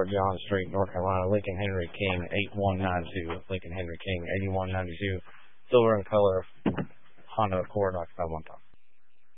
John Street, North Carolina. Lincoln Henry King 8192. Lincoln Henry King 8192. Silver in color. Honda Accord, occupied one top.